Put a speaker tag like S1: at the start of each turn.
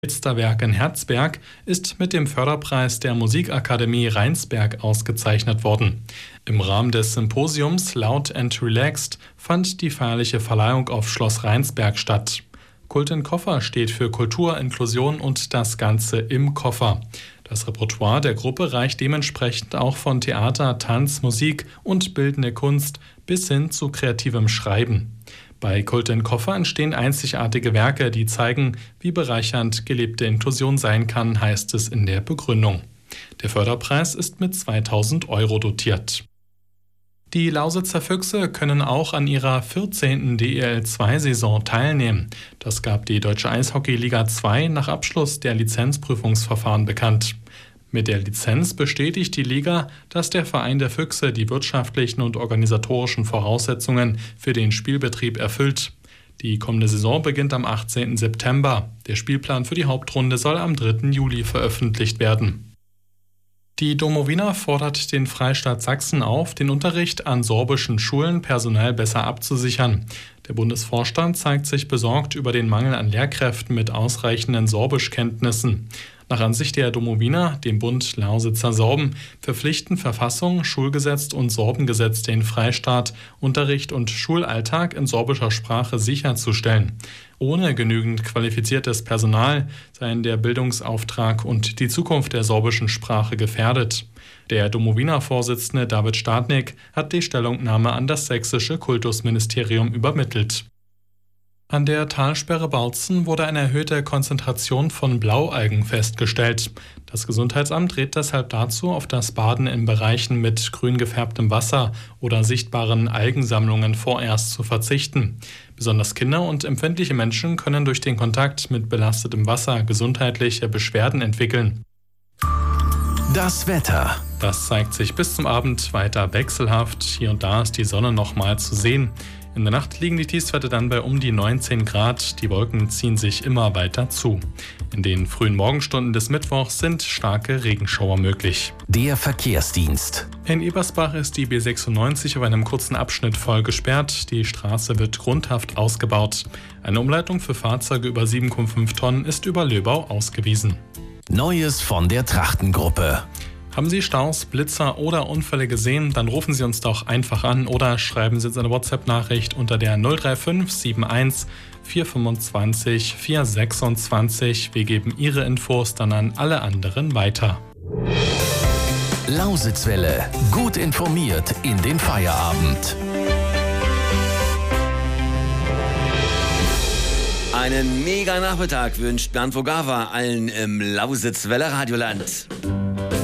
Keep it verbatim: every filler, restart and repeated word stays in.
S1: Elsterwerk in Herzberg ist mit dem Förderpreis der Musikakademie Rheinsberg ausgezeichnet worden. Im Rahmen des Symposiums Loud and Relaxed fand die feierliche Verleihung auf Schloss Rheinsberg statt. Kult in Koffer steht für Kultur, Inklusion und das Ganze im Koffer. Das Repertoire der Gruppe reicht dementsprechend auch von Theater, Tanz, Musik und bildende Kunst bis hin zu kreativem Schreiben. Bei Kult in Koffer entstehen einzigartige Werke, die zeigen, wie bereichernd gelebte Inklusion sein kann, heißt es in der Begründung. Der Förderpreis ist mit zweitausend Euro dotiert. Die Lausitzer Füchse können auch an ihrer vierzehnten D E L zwei Saison teilnehmen. Das gab die Deutsche Eishockey-Liga zwei nach Abschluss der Lizenzprüfungsverfahren bekannt. Mit der Lizenz bestätigt die Liga, dass der Verein der Füchse die wirtschaftlichen und organisatorischen Voraussetzungen für den Spielbetrieb erfüllt. Die kommende Saison beginnt am achtzehnten September. Der Spielplan für die Hauptrunde soll am dritten Juli veröffentlicht werden. Die Domowina fordert den Freistaat Sachsen auf, den Unterricht an sorbischen Schulen personell besser abzusichern. Der Bundesvorstand zeigt sich besorgt über den Mangel an Lehrkräften mit ausreichenden Sorbischkenntnissen. Nach Ansicht der Domowina, dem Bund Lausitzer Sorben, verpflichten Verfassung, Schulgesetz und Sorbengesetz den Freistaat, Unterricht und Schulalltag in sorbischer Sprache sicherzustellen. Ohne genügend qualifiziertes Personal seien der Bildungsauftrag und die Zukunft der sorbischen Sprache gefährdet. Der Domowina-Vorsitzende David Stadnik hat die Stellungnahme an das sächsische Kultusministerium übermittelt. An der Talsperre Bautzen wurde eine erhöhte Konzentration von Blaualgen festgestellt. Das Gesundheitsamt rät deshalb dazu, auf das Baden in Bereichen mit grün gefärbtem Wasser oder sichtbaren Algensammlungen vorerst zu verzichten. Besonders Kinder und empfindliche Menschen können durch den Kontakt mit belastetem Wasser gesundheitliche Beschwerden entwickeln.
S2: Das Wetter.
S1: Das zeigt sich bis zum Abend weiter wechselhaft. Hier und da ist die Sonne noch mal zu sehen. In der Nacht liegen die Tiefstwerte dann bei um die neunzehn Grad. Die Wolken ziehen sich immer weiter zu. In den frühen Morgenstunden des Mittwochs sind starke Regenschauer möglich.
S2: Der Verkehrsdienst.
S1: In Ebersbach ist die B sechsundneunzig auf einem kurzen Abschnitt voll gesperrt. Die Straße wird grundhaft ausgebaut. Eine Umleitung für Fahrzeuge über sieben Komma fünf Tonnen ist über Löbau ausgewiesen.
S2: Neues von der Trachtengruppe.
S1: Haben Sie Staus, Blitzer oder Unfälle gesehen? Dann rufen Sie uns doch einfach an oder schreiben Sie uns eine WhatsApp-Nachricht unter der null drei fünf sieben eins vier fünfundzwanzig vier sechsundzwanzig. Wir geben Ihre Infos dann an alle anderen weiter.
S2: Lausitzwelle. Gut informiert in den Feierabend.
S3: Einen mega Nachmittag wünscht Bernd Vogava allen im Lausitz-Welle Radioland.